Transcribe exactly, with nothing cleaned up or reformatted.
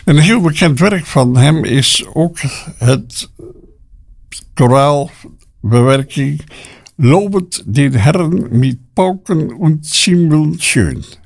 Een heel bekend werk van hem is ook het choraalbewerking Lobet den Herrn mit Pauken und Zimbeln schön.